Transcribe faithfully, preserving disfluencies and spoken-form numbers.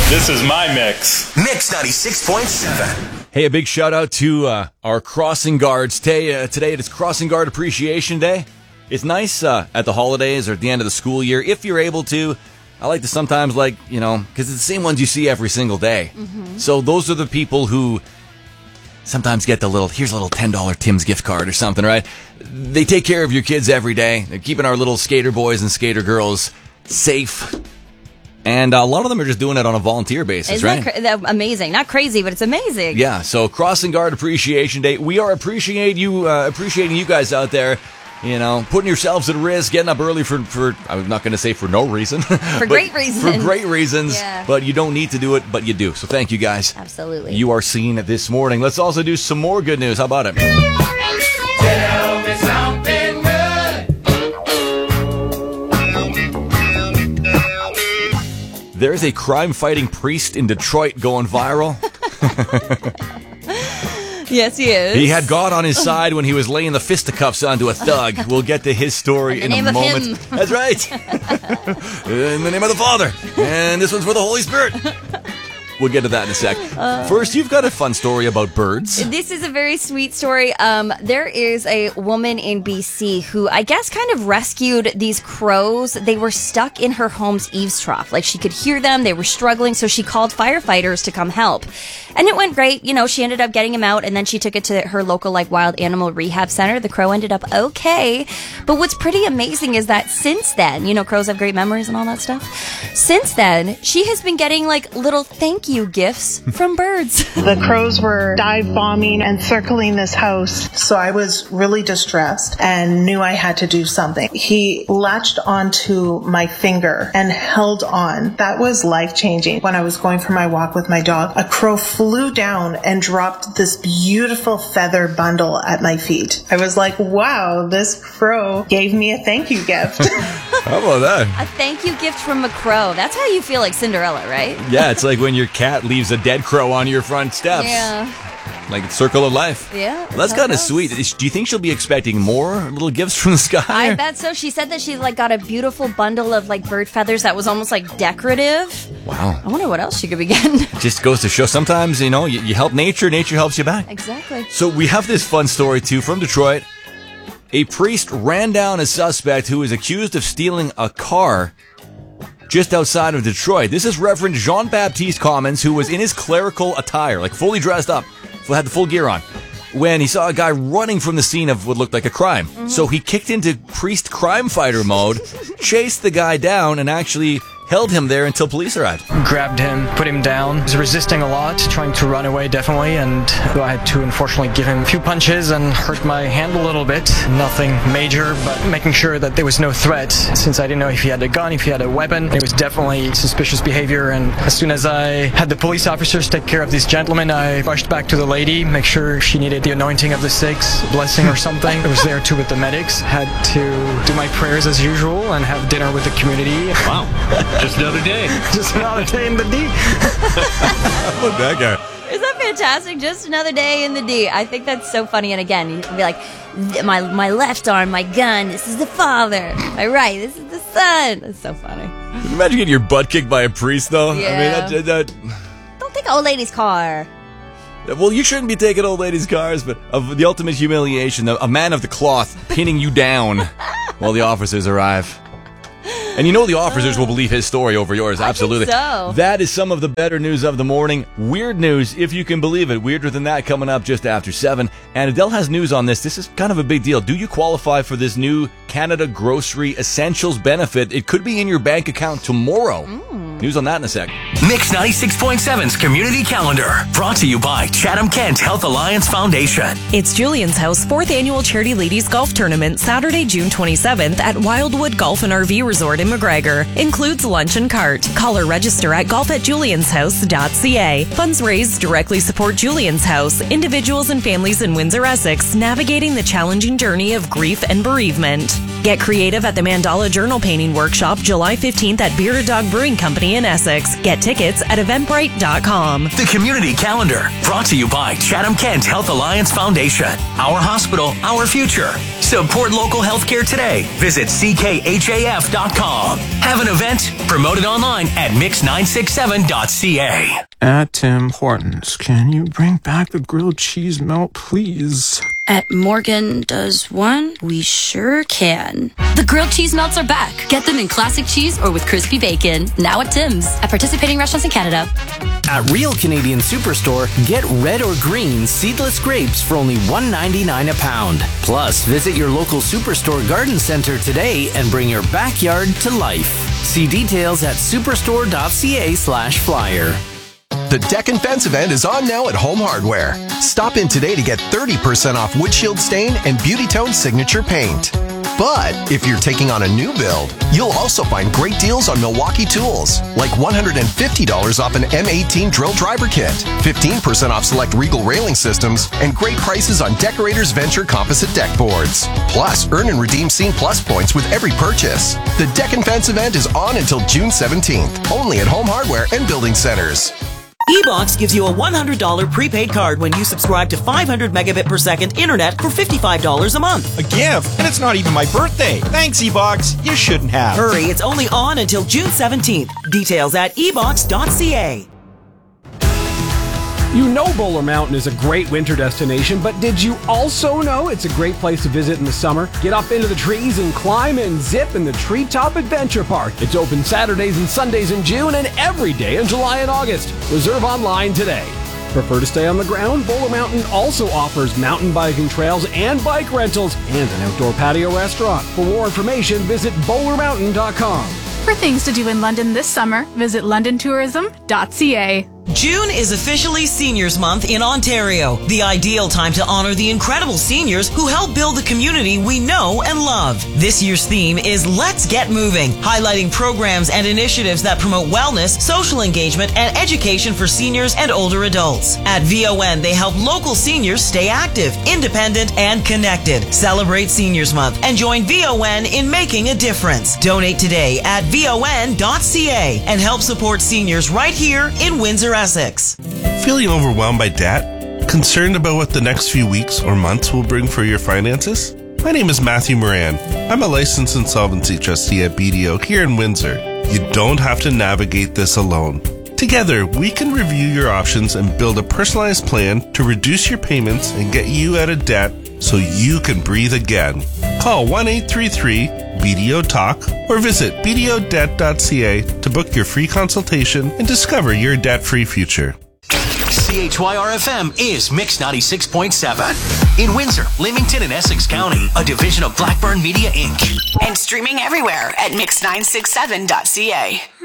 This is my mix. Mix ninety-six point seven. Hey, a big shout out to uh, our crossing guards. Today, uh, today it is Crossing Guard Appreciation Day. It's nice uh, at the holidays or at the end of the school year, if you're able to. I like to sometimes, like, you know, because it's the same ones you see every single day. Mm-hmm. So those are the people who sometimes get the little, here's a little ten dollar Tim's gift card or something, right? They take care of your kids every day. They're keeping our little skater boys and skater girls safe. And a lot of them are just doing it on a volunteer basis, Isn't right? that, cra- that amazing? Not crazy, but it's amazing. Yeah, so Crossing Guard Appreciation Day. We are appreciate you, uh, appreciating you guys out there, you know, putting yourselves at risk, getting up early for, for I'm not going to say for no reason. For great reasons. For great reasons, Yeah. but you don't need to do it, but you do. So thank you guys. Absolutely. You are seen this morning. Let's also do some more good news. How about it? Tell me something good. There's a crime-fighting priest in Detroit going viral. Yes, he is. He had God on his side when he was laying the fisticuffs onto a thug. We'll get to his story in, In a the name of moment. him. That's right. In the name of the Father. And this one's for the Holy Spirit. We'll get to that in a sec. Uh, First, you've got a fun story about birds. This is a very sweet story. Um, there is a woman in B C who I guess kind of rescued these crows. They were stuck in her home's eaves trough. Like she could hear them. They were struggling. So she called firefighters to come help. And it went great. You know, she ended up getting them out and then she took it to her local like wild animal rehab center. The crow ended up okay. But what's pretty amazing is that since then, you know, crows have great memories and all that stuff. Since then, she has been getting like little thank you gifts from birds. The crows were dive bombing and circling this house. So I was really distressed and knew I had to do something. He latched onto my finger and held on. That was life-changing. When I was going for my walk with my dog, a crow flew down and dropped this beautiful feather bundle at my feet. I was like, wow, this crow gave me a thank you gift. How about that? A thank you gift from a crow. That's how you feel like Cinderella, right? Yeah, it's like when your cat leaves a dead crow on your front steps. Yeah. Like it's circle of life. Yeah. Well, that's how it kind of goes. sweet. Is- Do you think she'll be expecting more little gifts from the sky? I bet so. She said that she like got a beautiful bundle of like bird feathers that was almost like decorative. Wow. I wonder what else she could be getting. Just goes to show sometimes, you know, you, you help nature, nature helps you back. Exactly. So we have this fun story too from Detroit. A priest ran down a suspect who is accused of stealing a car just outside of Detroit. This is Reverend Jean-Baptiste Commons, who was in his clerical attire, like fully dressed up, had the full gear on, when he saw a guy running from the scene of what looked like a crime. Mm-hmm. So he kicked into priest crime fighter mode, chased the guy down, and actually held him there until police arrived. Grabbed him, put him down. He was resisting a lot, trying to run away definitely, and I had to unfortunately give him a few punches and hurt my hand a little bit. Nothing major, but making sure that there was no threat, since I didn't know if he had a gun, if he had a weapon. It was definitely suspicious behavior, and as soon as I had the police officers take care of this gentleman, I rushed back to the lady, make sure she needed the anointing of the six, blessing or something. I was there too with the medics, had to do my prayers as usual and have dinner with the community. Wow. Just another day. Just another day in the D. Look, that guy. Is that fantastic? Just another day in the D. I think that's so funny. And again, you can be like, my my left arm, my gun, this is the father. My right, this is the son. That's so funny. Can you imagine getting your butt kicked by a priest, though? Yeah. I mean, that, that, Don't take old lady's car. that- well, you shouldn't be taking old ladies' cars, but of the ultimate humiliation, a man of the cloth pinning you down while the officers arrive. And you know the officers will believe his story over yours, absolutely. I think so. That is some of the better news of the morning. Weird news, if you can believe it. Weirder than that coming up just after seven. And Adele has news on this. This is kind of a big deal. Do you qualify for this new Canada Grocery Essentials benefit? It could be in your bank account tomorrow. Mm. News on that in a sec. Mix ninety-six point seven's Community Calendar, brought to you by Chatham Kent Health Alliance Foundation. It's Julian's House fourth Annual Charity Ladies Golf Tournament, Saturday, June twenty-seventh at Wildwood Golf and R V Resort in McGregor. Includes lunch and cart. Call or register at golf at julians house dot c a. Funds raised directly support Julian's House, individuals and families in Windsor, Essex, navigating the challenging journey of grief and bereavement. Get creative at the Mandala Journal Painting Workshop, July fifteenth at Bearded Dog Brewing Company County in Essex. Get tickets at eventbrite dot com. The Community Calendar, brought to you by Chatham-Kent Health Alliance Foundation. Our hospital, our future. Support local healthcare today. Visit C K H A F dot com. Have an event? Promote it online at mix nine six seven dot c a. At Tim Hortons, can you bring back the grilled cheese melt, please? At Morgan Does One, we sure can. The grilled cheese melts are back. Get them in classic cheese or with crispy bacon. Now at Tim's. At participating restaurants in Canada. At Real Canadian Superstore, get red or green seedless grapes for only one ninety-nine a pound. Plus, visit your local Superstore garden center today and bring your backyard to life. See details at superstore dot c a slash flyer. The Deck and Fence event is on now at Home Hardware. Stop in today to get thirty percent off windshield stain and Beauty Tone signature paint. But if you're taking on a new build, you'll also find great deals on Milwaukee tools, like one hundred fifty dollars off an M eighteen drill driver kit, fifteen percent off select Regal railing systems, and great prices on Decorators Venture composite deck boards. Plus, earn and redeem Scene Plus points with every purchase. The Deck and Fence event is on until June seventeenth, only at Home Hardware and Building Centers. eBox gives you a one hundred dollars prepaid card when you subscribe to five hundred megabit per second internet for fifty-five dollars a month. A gift? And it's not even my birthday. Thanks, eBox. You shouldn't have. Hurry, it's only on until June seventeenth. Details at e box dot c a. You know Bowler Mountain is a great winter destination, but did you also know it's a great place to visit in the summer? Get up into the trees and climb and zip in the Treetop Adventure Park. It's open Saturdays and Sundays in June and every day in July and August. Reserve online today. Prefer to stay on the ground? Bowler Mountain also offers mountain biking trails and bike rentals and an outdoor patio restaurant. For more information, visit bowler mountain dot com. For things to do in London this summer, visit london tourism dot c a. June is officially Seniors Month in Ontario, the ideal time to honor the incredible seniors who help build the community we know and love. This year's theme is Let's Get Moving, highlighting programs and initiatives that promote wellness, social engagement, and education for seniors and older adults. At V O N, they help local seniors stay active, independent, and connected. Celebrate Seniors Month and join V O N in making a difference. Donate today at v o n dot c a and help support seniors right here in Windsor, Essex. Feeling overwhelmed by debt? Concerned about what the next few weeks or months will bring for your finances? My name is Matthew Moran. I'm a licensed insolvency trustee at B D O here in Windsor. You don't have to navigate this alone. Together, we can review your options and build a personalized plan to reduce your payments and get you out of debt so you can breathe again. Call one eight three three B D O Talk or visit b d o debt dot c a to book your free consultation and discover your debt-free future. C H Y R F M is Mix ninety-six point seven. In Windsor, Leamington, and Essex County, a division of Blackburn Media, Incorporated. And streaming everywhere at mix nine six seven dot c a.